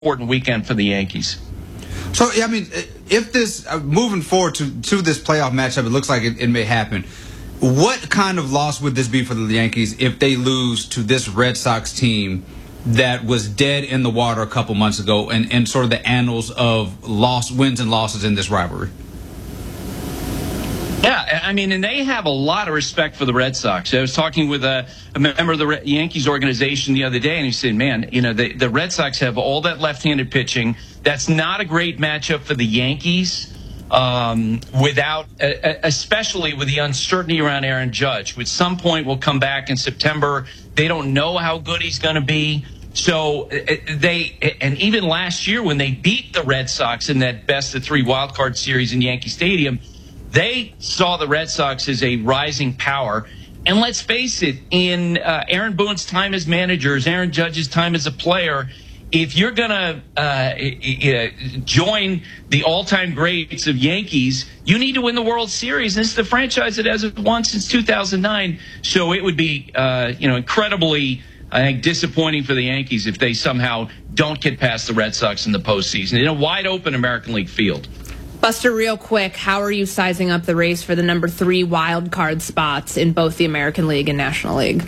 important weekend for the Yankees. So, I mean, if this, moving forward to this playoff matchup, it looks like it may happen. What kind of loss would this be for the Yankees if they lose to this Red Sox team that was dead in the water a couple months ago and sort of the annals of wins and losses in this rivalry? Yeah, I mean, and they have a lot of respect for the Red Sox. I was talking with a member of the Yankees organization the other day, and he said, man, you know, the Red Sox have all that left-handed pitching. That's not a great matchup for the Yankees, especially with the uncertainty around Aaron Judge. At some point, we'll come back in September. They don't know how good he's going to be. So and even last year when they beat the Red Sox in that best-of-3 wildcard series in Yankee Stadium, they saw the Red Sox as a rising power. And let's face it, in Aaron Boone's time as manager, Aaron Judge's time as a player, if you're going to join the all-time greats of Yankees, you need to win the World Series. This is the franchise that hasn't won since 2009. So it would be incredibly, I think, disappointing for the Yankees if they somehow don't get past the Red Sox in the postseason in a wide-open American League field. Buster, real quick, how are you sizing up the race for the number 3 wild card spots in both the American League and National League?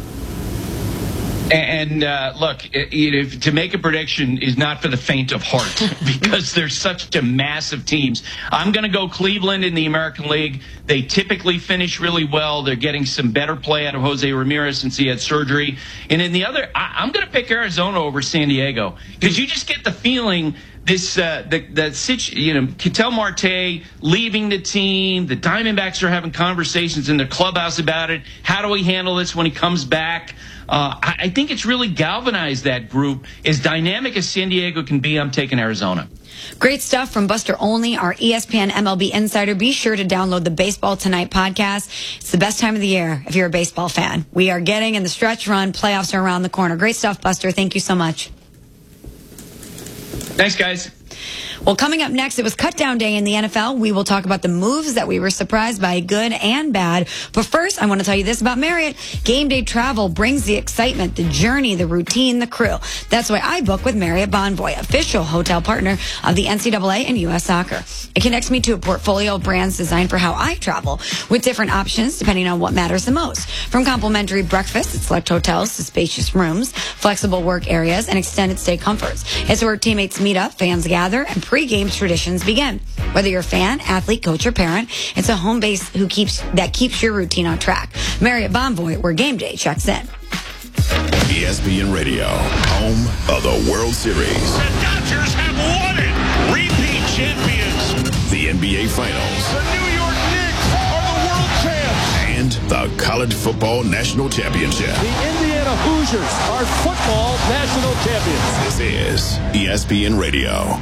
And look, to make a prediction is not for the faint of heart because there's such a massive teams. I'm going to go Cleveland in the American League. They typically finish really well. They're getting some better play out of Jose Ramirez since he had surgery. And in the other, I'm going to pick Arizona over San Diego because you just get the feeling this Ketel Marte leaving the team. The Diamondbacks are having conversations in their clubhouse about it. How do we handle this when he comes back? I think it's really galvanized that group. As dynamic as San Diego can be, I'm taking Arizona. Great stuff from Buster Olney, our ESPN MLB insider. Be sure to download the Baseball Tonight podcast. It's the best time of the year if you're a baseball fan. We are getting in the stretch run. Playoffs are around the corner. Great stuff, Buster. Thank you so much. Thanks, guys. Well, coming up next, it was cut down day in the NFL. We will talk about the moves that we were surprised by, good and bad. But first, I want to tell you this about Marriott. Game day travel brings the excitement, the journey, the routine, the crew. That's why I book with Marriott Bonvoy, official hotel partner of the NCAA and U.S. Soccer. It connects me to a portfolio of brands designed for how I travel, with different options depending on what matters the most. From complimentary breakfast at select hotels to spacious rooms, flexible work areas, and extended stay comforts. It's where teammates meet up, fans gather, and pre-game traditions begin. Whether you're a fan, athlete, coach, or parent, it's a home base that keeps your routine on track. Marriott Bonvoy, where game day checks in. ESPN Radio, home of the World Series. The Dodgers have won it. Repeat champions. The NBA Finals. The New York Knicks are the world champs. And the College Football National Championship. The Indiana Hoosiers are football national champions. This is ESPN Radio.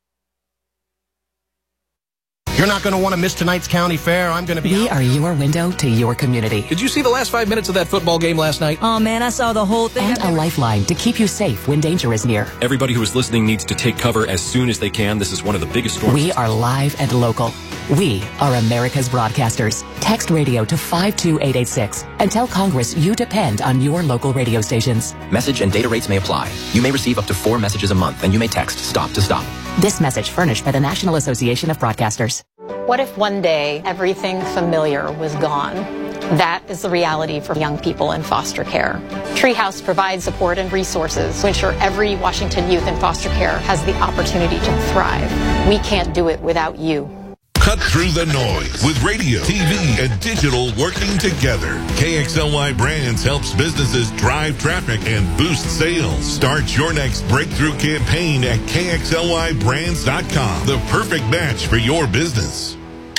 You're not going to want to miss tonight's county fair. I'm going to be... We are your window to your community. Did you see the last 5 minutes of that football game last night? Oh, man, I saw the whole thing. And a lifeline to keep you safe when danger is near. Everybody who is listening needs to take cover as soon as they can. This is one of the biggest storms. We are live and local. We are America's broadcasters. Text radio to 52886 and tell Congress you depend on your local radio stations. Message and data rates may apply. You may receive up to 4 messages a month, and you may text STOP to STOP. This message furnished by the National Association of Broadcasters. What if one day everything familiar was gone? That is the reality for young people in foster care. Treehouse provides support and resources to ensure every Washington youth in foster care has the opportunity to thrive. We can't do it without you. Cut through the noise with radio, TV, and digital working together. KXLY Brands helps businesses drive traffic and boost sales. Start your next breakthrough campaign at KXLYBrands.com. The perfect match for your business.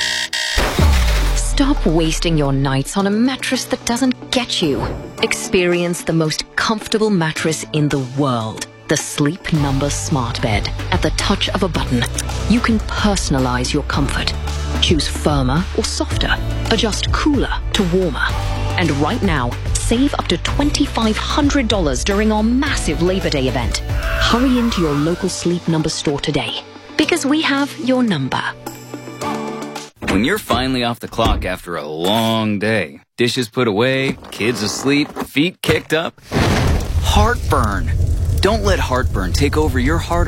Stop wasting your nights on a mattress that doesn't get you. Experience the most comfortable mattress in the world. The Sleep Number Smart Bed. At the touch of a button, you can personalize your comfort. Choose firmer or softer. Adjust cooler to warmer. And right now, save up to $2,500 during our massive Labor Day event. Hurry into your local Sleep Number store today, because we have your number. When you're finally off the clock after a long day, dishes put away, kids asleep, feet kicked up, heartburn. Don't let heartburn take over your hard